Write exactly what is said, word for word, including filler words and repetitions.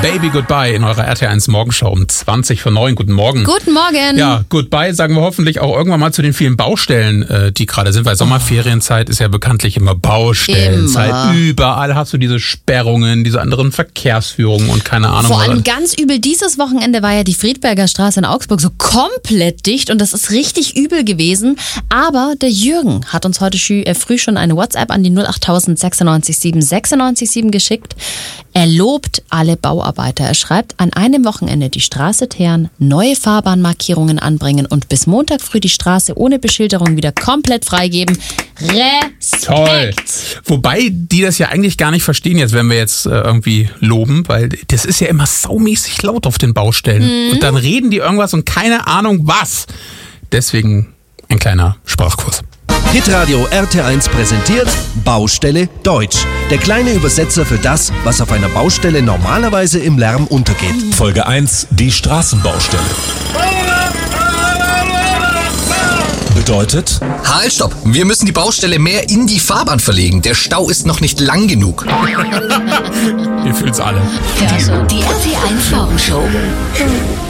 Baby Goodbye in eurer R T eins Morgenshow um zwanzig vor neun. Guten Morgen. Guten Morgen. Ja, Goodbye sagen wir hoffentlich auch irgendwann mal zu den vielen Baustellen, die gerade sind, weil Sommerferienzeit ist ja bekanntlich immer Baustellenzeit. Immer. Überall hast du diese Sperrungen, diese anderen Verkehrsführungen und keine Ahnung. Vor allem ganz übel, dieses Wochenende war ja die Friedberger Straße in Augsburg so komplett dicht und das ist richtig übel gewesen. Aber der Jürgen hat uns heute früh schon eine WhatsApp an die null acht null null sechs sieben sechs neun sieben geschickt. Er lobt alle Bauarbeiter. Er schreibt, an einem Wochenende die Straße teeren, neue Fahrbahnmarkierungen anbringen und bis Montag früh die Straße ohne Beschilderung wieder komplett freigeben. Respekt! Toll! Wobei die das ja eigentlich gar nicht verstehen jetzt, wenn wir jetzt äh, irgendwie loben, weil das ist ja immer saumäßig laut auf den Baustellen. Mhm. Und dann reden die irgendwas und keine Ahnung was. Deswegen ein kleiner Sprachkurs. Hitradio R T eins präsentiert Baustelle Deutsch. Der kleine Übersetzer für das, was auf einer Baustelle normalerweise im Lärm untergeht. Folge eins, die Straßenbaustelle. Bedeutet? Halt, stopp! Wir müssen die Baustelle mehr in die Fahrbahn verlegen. Der Stau ist noch nicht lang genug. Wir fühlen's alle. Ja, so. Die R T eins Morgenshow.